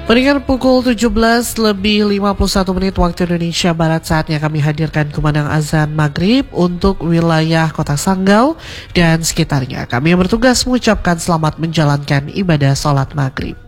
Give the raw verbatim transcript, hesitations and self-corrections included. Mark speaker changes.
Speaker 1: Pendengar, pukul tujuh belas lebih lima puluh satu menit waktu Indonesia Barat, saatnya kami hadirkan kumandang azan maghrib untuk wilayah Kota Sanggau dan sekitarnya. Kami yang bertugas mengucapkan selamat menjalankan ibadah sholat maghrib.